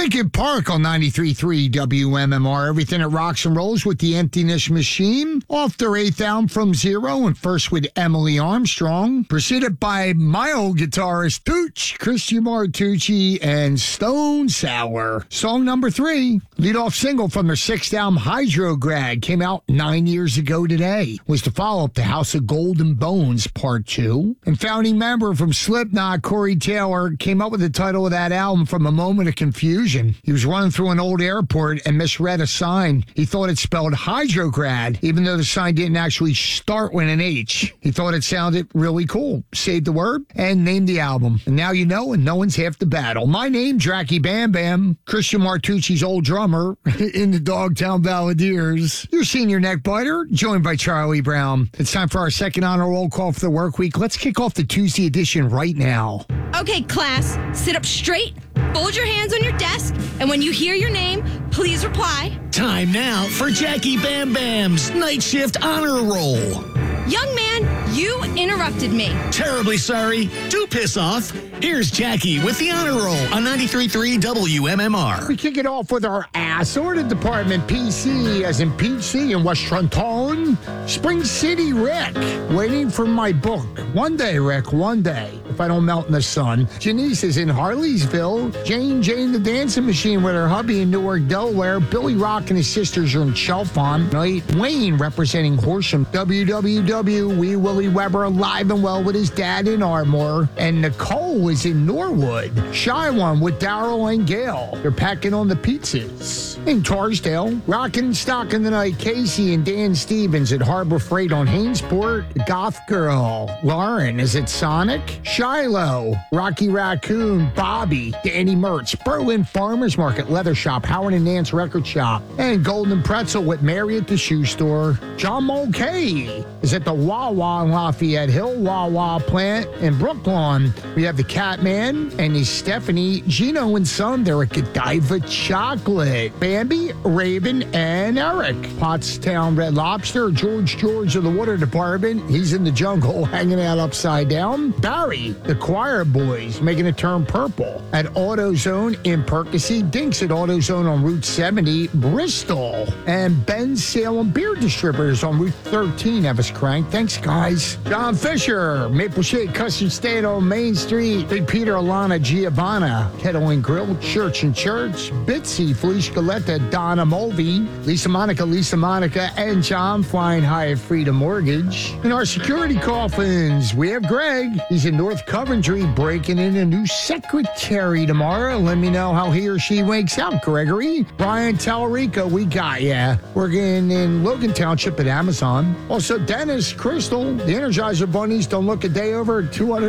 Lincoln Park on 93.3 WMMR. Everything that rocks and rolls with the Emptiness Machine. Off their 8th album From Zero, and first with Emily Armstrong. Preceded by my old guitarist, Tooch, Christian Martucci, and Stone Sour. Song number 3, lead-off single from their 6th album, Hydrograd, came out 9 years ago today. Was the follow-up to House of Golden Bones Part 2. And founding member from Slipknot, Corey Taylor, came up with the title of that album from a moment of confusion. He was running through an old airport and misread a sign. He thought it spelled Hydrograd, even though the sign didn't actually start with an H. He thought it sounded really cool. Saved the word and named the album. And now you know, and no one's half the battle. My name, Dracky Bam Bam, Christian Martucci's old drummer in the Dogtown Balladeers. Your senior neck biter, joined by Charlie Brown. It's time for our second honor roll call for the work week. Let's kick off the Tuesday edition right now. Okay, class, sit up straight, fold your hands on your desk, and when you hear your name, please reply. Time now for Jackie Bam Bam's Night Shift Honor Roll. Young man, you interrupted me. Terribly sorry. Do piss off. Here's Jackie with the Honor Roll on 93.3 WMMR. We kick it off with our assorted department, PC, as in PC in West Trenton. Spring City Rick, waiting for my book. One day, Rick, one day, if I don't melt in the sun. Janice is in Harleysville. Jane the Dancing Machine with her hubby in Newark, Delaware. Billy Rock and his sisters are in Chalfont. Wayne representing Horsham. WWW, Wee Willie Weber alive and well with his dad in Ardmore. And Nicole is in Norwood. Shy One with Daryl and Gail. They're packing on the pizzas. In Tarsdale, rockin' stockin' the night, Casey and Dan Stevens at Harbor Freight on Hainesport. Goth Girl, Lauren is at Sonic. Shiloh, Rocky Raccoon, Bobby, Danny Mertz, Berlin Farmers Market, Leather Shop, Howard and Nance Record Shop, and Golden Pretzel with Mary at the Shoe Store. John Mulcahy is at the Wawa in Lafayette Hill Wawa plant in Brooklyn. We have the Catman and his Stephanie, Gino and Son. They're at Godiva Chocolate. Bambi, Raven, and Eric. Pottstown Red Lobster, George of the Water Department. He's in the jungle hanging out upside down. Barry, the Choir Boys, making a turn purple. At AutoZone in Percy. Dinks at AutoZone on Route 70, Bristol. And Ben's Salem Beer Distributors on Route 13, Evis Crank. Thanks, guys. John Fisher, Maple Shade Custard Stand on Main Street. Big Peter, Alana, Giovanna, Kettle and Grill, Church and Church. Bitsy, Felicia Galetta, Donna Mulvey, Lisa Monica, and John flying high at Freedom Mortgage. In our security coffins, we have Greg. He's in North Coventry, breaking in a new secretary tomorrow. Let me know how he or she wakes up, Gregory. Brian Tallarico, we got ya. Working in Logan Township at Amazon. Also, Dennis Crystal, the Energizer Bunnies don't look a day over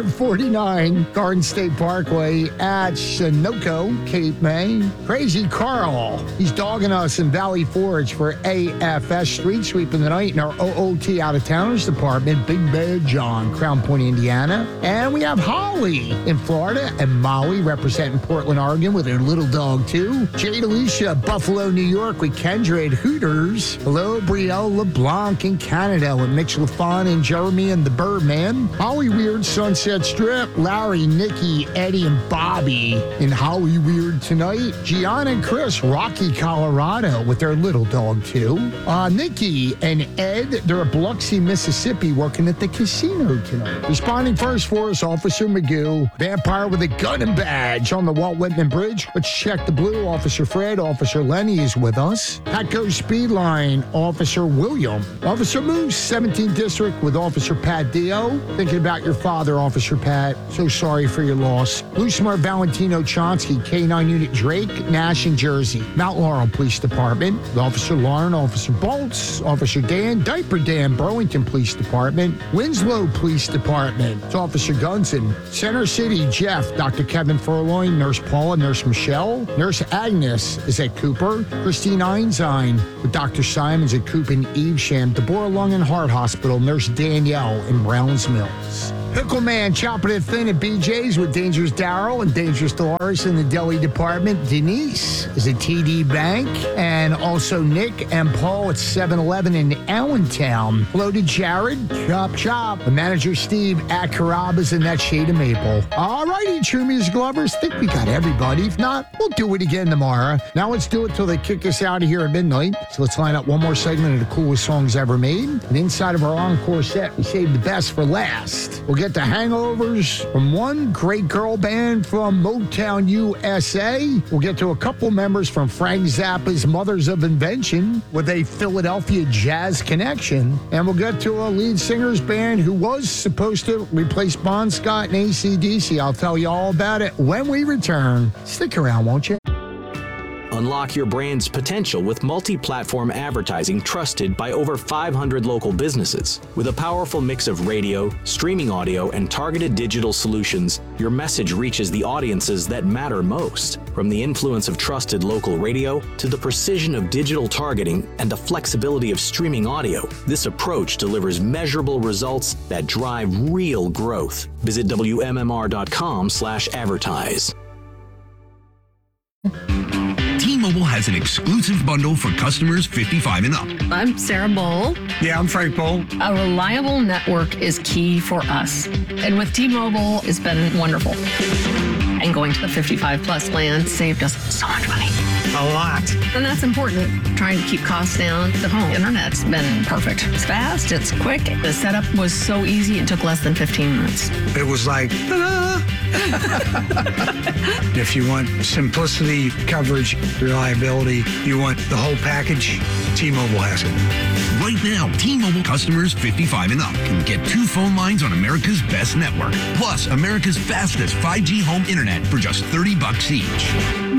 249 Garden State Parkway at Sunoco, Cape May. Crazy Carl, he's dogging us in Valley Forge for AFS Street Sweeping the Night in our OOT Out-of-Towners Department. Big Bad John, Crown Point, Indiana. And we have Holly in Florida and Molly representing Portland, Oregon with her little dog, too. Jade Alicia, Buffalo, New York with Kendra at Hooters. Hello, Brielle LeBlanc in Canada with Mitch LaFon and Jeremy and the Birdman. Holly Weird, Sunset Strip. Larry, Nikki, Eddie, and Bobby in Holly Weird tonight. Gianna and Chris, Rocky, Colorado with their little dog, too. Nikki and Ed, they're at Biloxi, Mississippi, working at the casino tonight. Responding first for us, Officer Magoo. Vampire with a gun and badge on the Walt Whitman Bridge. Let's check the blue. Officer Fred. Officer Lenny is with us. Patco Speed Line, Officer William. Officer Moose, 17th District with Officer Pat Dio. Thinking about your father, Officer Pat. So sorry for your loss. Blue Smart Valentino Chonsky, K9 Unit Drake, Nash in Jersey. Mount Laurel Police Department with Officer Lauren, Officer Bolts, Officer Dan, Diaper Dan, Burlington Police Department, Winslow Police Department. It's Officer Gunson. Center City, Jeff, Dr. Kevin Furloin, Nurse Paula, Nurse Michelle. Nurse Agnes is at Cooper. Christine Einstein with Dr. Simons at Coop and Evesham. Deborah Lung and Heart Hospital, Nurse Danielle in Browns Mills. Pickle Man chopping it thin at BJ's with Dangerous Darryl and Dangerous Dolores in the deli department. Denise is at TD Bank. And also Nick and Paul at 7-Eleven in Allentown. Hello to Jared. Chop. The manager Steve at Carrabba's in that shade of maple. All righty, True Music lovers. Think we got everybody. If not, we'll do it again tomorrow. Now let's do it till they kick us out of here at midnight. So let's line up one more segment of the coolest songs ever made. And inside of our encore set, we saved the best for last. We'll get the Hangovers from one great girl band from Motown, USA. We'll get to a couple members from Frank Zappa's Mothers of Invention with a Philadelphia jazz connection. And we'll get to a lead singer's band who was supposed to replace Bon Scott and AC/DC. I'll tell you all about it when we return. Stick around, won't you? Unlock your brand's potential with multi-platform advertising trusted by over 500 local businesses. With a powerful mix of radio, streaming audio, and targeted digital solutions, your message reaches the audiences that matter most. From the influence of trusted local radio to the precision of digital targeting and the flexibility of streaming audio, this approach delivers measurable results that drive real growth. Visit WMMR.com/advertise. T-Mobile has an exclusive bundle for customers 55 and up. I'm Sarah Bowl. Yeah, I'm Frank Bowl. A reliable network is key for us. And with T-Mobile, it's been wonderful. And going to the 55 plus plan saved us so much money. A lot. And that's important. Trying to keep costs down. The home internet's been perfect. It's fast, it's quick. The setup was so easy, it took less than 15 minutes. It was like, ta-da! If you want simplicity, coverage, reliability, you want the whole package, T-Mobile has it. Right now, T-Mobile customers 55 and up can get 2 phone lines on America's best network, plus America's fastest 5G home internet for just $30 each.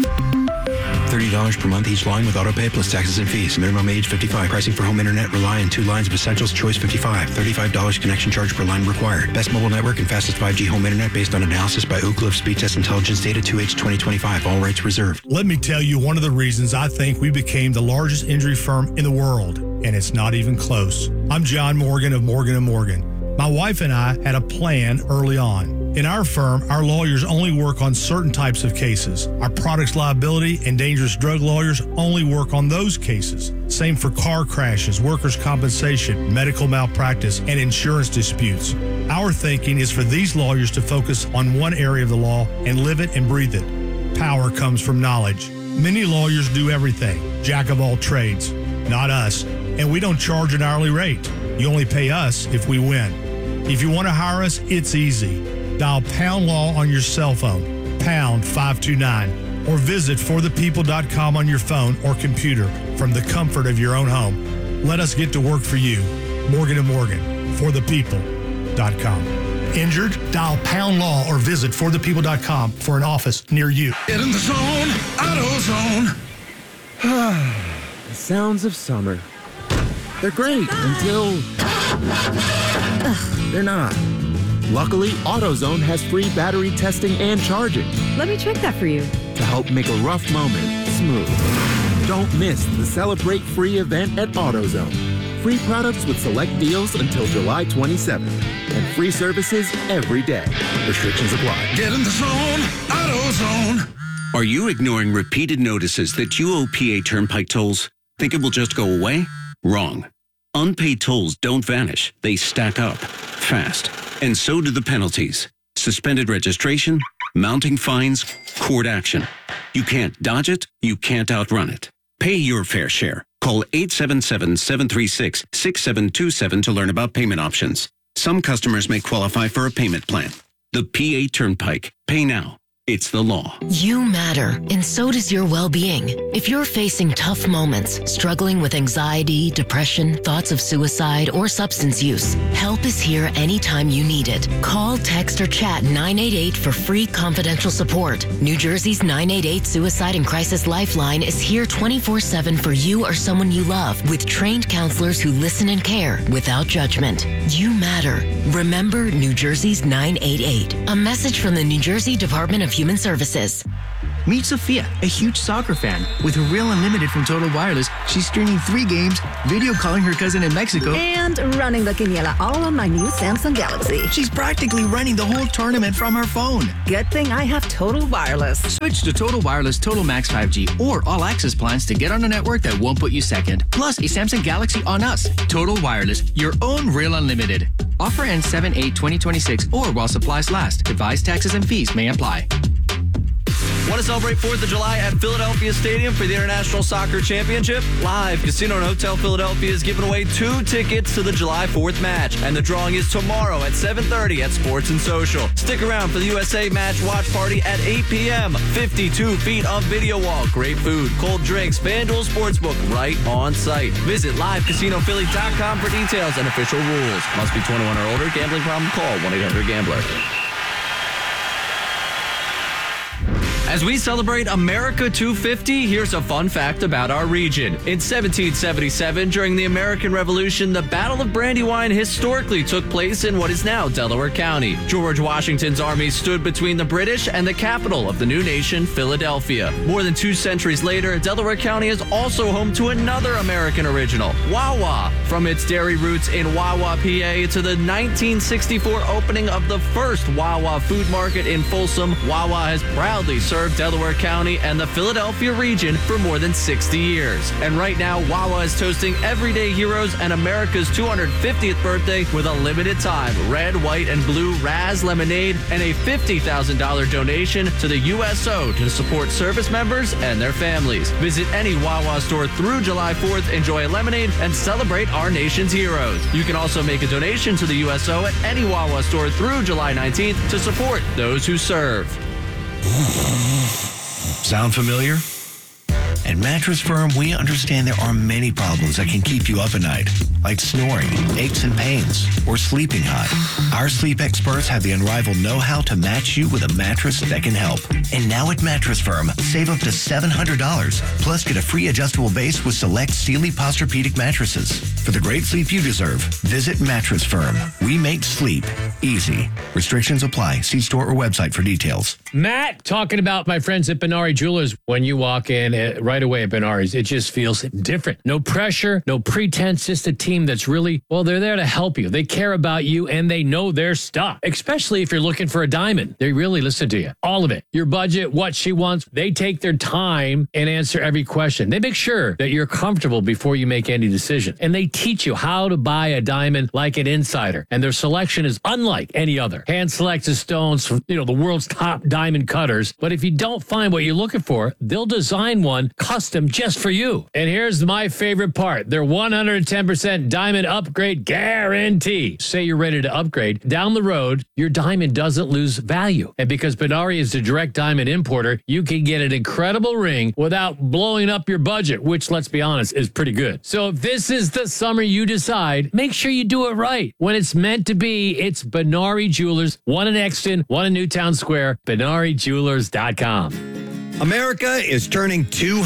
$30 per month each line with autopay plus taxes and fees. Minimum age 55. Pricing for home internet rely on 2 lines of essentials. Choice 55. $35 connection charge per line required. Best mobile network and fastest 5G home internet based on analysis by Oak Cliff Speed Test Intelligence data 2H 2025. All rights reserved. Let me tell you one of the reasons I think we became the largest injury firm in the world, and it's not even close. I'm John Morgan of Morgan & Morgan. My wife and I had a plan early on. In our firm, our lawyers only work on certain types of cases. Our products liability and dangerous drug lawyers only work on those cases. Same for car crashes, workers' compensation, medical malpractice, and insurance disputes. Our thinking is for these lawyers to focus on one area of the law and live it and breathe it. Power comes from knowledge. Many lawyers do everything, jack of all trades. Not us, and we don't charge an hourly rate. You only pay us if we win. If you want to hire us, it's easy. Dial Pound Law on your cell phone, pound 529, or visit forthepeople.com on your phone or computer from the comfort of your own home. Let us get to work for you. Morgan & Morgan, forthepeople.com. Injured? Dial Pound Law or visit forthepeople.com for an office near you. Get in the zone, AutoZone. The sounds of summer. They're great until they're not. Luckily, AutoZone has free battery testing and charging Let me check that for you. to help make a rough moment smooth. Don't miss the Celebrate Free event at AutoZone. Free products with select deals until July 27th. And free services every day. Restrictions apply. Get in the zone, AutoZone. Are you ignoring repeated notices that you owe PA Turnpike tolls? Think it will just go away? Wrong. Unpaid tolls don't vanish. They stack up fast. And so do the penalties. Suspended registration, mounting fines, court action. You can't dodge it. You can't outrun it. Pay your fair share. Call 877-736-6727 to learn about payment options. Some customers may qualify for a payment plan. The PA Turnpike. Pay now. It's the law. You matter, and so does your well-being. If you're facing tough moments, struggling with anxiety, depression, thoughts of suicide, or substance use, help is here anytime you need it. Call, text, or chat 988 for free confidential support. New Jersey's 988 Suicide and Crisis Lifeline is here 24/7 for you or someone you love, with trained counselors who listen and care without judgment. You matter. Remember New Jersey's 988. A message from the New Jersey Department of Human Services. Meet Sophia, a huge soccer fan. With Real Unlimited from Total Wireless, she's streaming 3 games, video calling her cousin in Mexico, and running the quiniela all on my new Samsung Galaxy. She's practically running the whole tournament from her phone. Good thing I have Total Wireless. Switch to Total Wireless Total Max 5G or All Access plans to get on a network that won't put you second. Plus a Samsung Galaxy on us. Total Wireless, your own Real Unlimited. Offer ends 7/8/2026 or while supplies last. Device taxes and fees may apply. Want to celebrate 4th of July at Philadelphia Stadium for the International Soccer Championship? Live Casino and Hotel Philadelphia is giving away 2 tickets to the July 4th match, and the drawing is tomorrow at 7:30 at Sports and Social. Stick around for the USA match watch party at 8 p.m. 52 feet of video wall, great food, cold drinks, FanDuel Sportsbook right on site. Visit livecasinophilly.com for details and official rules. Must be 21 or older. Gambling problem? Call 1-800-GAMBLER. As we celebrate America 250, here's a fun fact about our region. In 1777, during the American Revolution, the Battle of Brandywine historically took place in what is now Delaware County. George Washington's army stood between the British and the capital of the new nation, Philadelphia. More than 2 centuries later, Delaware County is also home to another American original, Wawa. From its dairy roots in Wawa, PA, to the 1964 opening of the first Wawa food market in Folsom, Wawa has proudly served Delaware County and the Philadelphia region for more than 60 years. And right now, Wawa is toasting Everyday Heroes and America's 250th birthday with a limited time red, white, and blue Raz lemonade and a $50,000 donation to the USO to support service members and their families. Visit any Wawa store through July 4th, enjoy a lemonade, and celebrate our nation's heroes. You can also make a donation to the USO at any Wawa store through July 19th to support those who serve. Sound familiar? At Mattress Firm, we understand there are many problems that can keep you up at night, like snoring, aches and pains, or sleeping hot. Our sleep experts have the unrivaled know-how to match you with a mattress that can help. And now at Mattress Firm, save up to $700, plus get a free adjustable base with select Sealy Posturepedic mattresses. For the great sleep you deserve, visit Mattress Firm. We make sleep easy. Restrictions apply. See store or website for details. Matt, talking about my friends at Benari Jewelers. When you walk in right away at Benari's, it just feels different. No pressure, no pretense, just a team that's really, well, they're there to help you. They care about you and they know their stuff, especially if you're looking for a diamond. They really listen to you. All of it. Your budget, what she wants. They take their time and answer every question. They make sure that you're comfortable before you make any decision. And they teach you how to buy a diamond like an insider. And their selection is unlike any other. Hand selected stones from, the world's top diamond cutters. But if you don't find what you're looking for, they'll design one custom just for you. And here's my favorite part. Their 110% diamond upgrade guarantee. Say you're ready to upgrade. Down the road, your diamond doesn't lose value. And because Benari is the direct diamond importer, you can get an incredible ring without blowing up your budget, which, let's be honest, is pretty good. So if this is the summer you decide, make sure you do it right. When it's meant to be, it's Benari Jewelers, one in Exton, one in Newtown Square, BenariJewelers.com. America is turning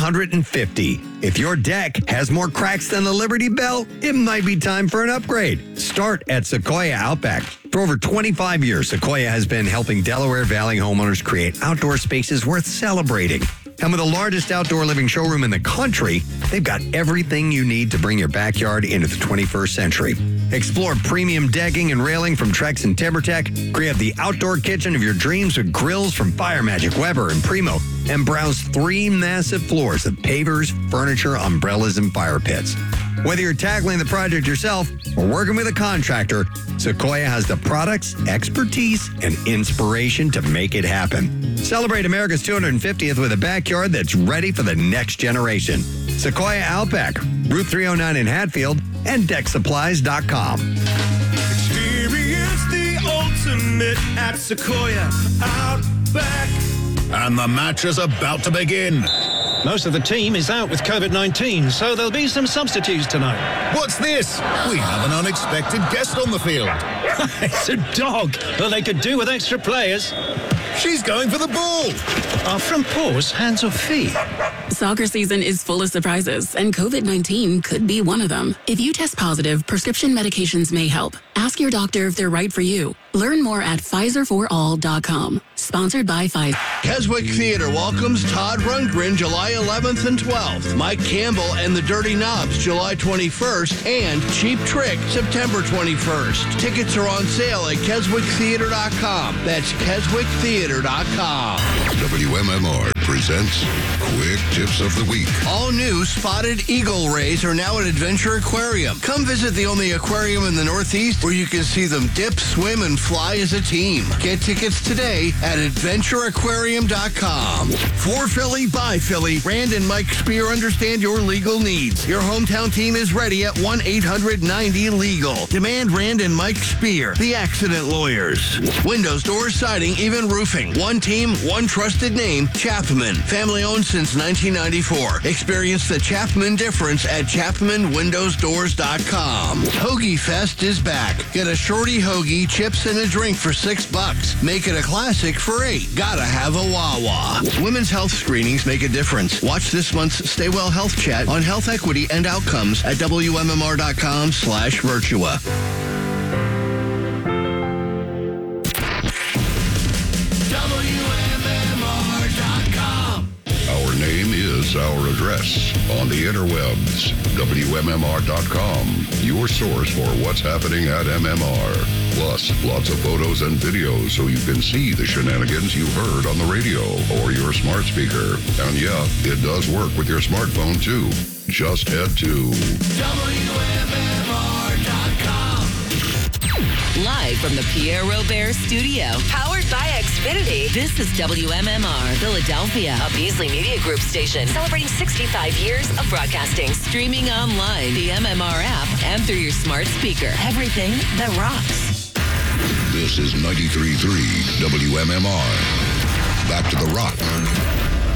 250. If your deck has more cracks than the Liberty Bell, it might be time for an upgrade. Start at Sequoia Outback. For over 25 years, Sequoia has been helping Delaware Valley homeowners create outdoor spaces worth celebrating. And with the largest outdoor living showroom in the country, they've got everything you need to bring your backyard into the 21st century. Explore premium decking and railing from Trex and TimberTech. Create the outdoor kitchen of your dreams with grills from Fire Magic, Weber, and Primo. And browse 3 massive floors of pavers, furniture, umbrellas, and fire pits. Whether you're tackling the project yourself or working with a contractor, Sequoia has the products, expertise, and inspiration to make it happen. Celebrate America's 250th with a backyard that's ready for the next generation. Sequoia Outback, Route 309 in Hatfield, and DeckSupplies.com. Experience the ultimate at Sequoia Outback. And the match is about to begin. Most of the team is out with COVID-19, so there'll be some substitutes tonight. What's this? We have an unexpected guest on the field. It's a dog. Well, they could do with extra players. She's going for the ball. Are front paws hands or feet? Soccer season is full of surprises, and COVID-19 could be one of them. If you test positive, prescription medications may help. Ask your doctor if they're right for you. Learn more at PfizerForAll.com. Sponsored by Pfizer. Keswick Theater welcomes Todd Rundgren July 11th and 12th. Mike Campbell and the Dirty Knobs July 21st. And Cheap Trick September 21st. Tickets are on sale at KeswickTheater.com. That's KeswickTheater.com. WMMR presents Quick Tips of the Week. All new spotted eagle rays are now at Adventure Aquarium. Come visit the only aquarium in the Northeast where you can see them dip, swim, and fly as a team. Get tickets today at AdventureAquarium.com. For Philly, by Philly, Rand and Mike Spear understand your legal needs. Your hometown team is ready at 1-800-90-LEGAL. Demand Rand and Mike Spear, the accident lawyers. Windows, doors, siding, even roofing. One team, one trusted name, Chapman. Family owned since 1994. Experience the Chapman difference at ChapmanWindowsDoors.com. Hoagie Fest is back. Get a shorty hoagie, chips, and a drink for $6. Make it a classic for $8. Gotta have a Wawa. Women's health screenings make a difference. Watch this month's Stay Well Health Chat on health equity and outcomes at WMMR.com/Virtua. Our name is our address on the interwebs. WMMR.com, your source for what's happening at MMR. Plus, lots of photos and videos so you can see the shenanigans you heard on the radio or your smart speaker. And yeah, it does work with your smartphone too. Just head to WMMR.com. Live from the Pierre Robert Studio, powered by Xfinity, this is WMMR Philadelphia, a Beasley Media Group station celebrating 65 years of broadcasting. Streaming online, the MMR app, and through your smart speaker. Everything that rocks. This is 93.3 WMMR. Back to the rock.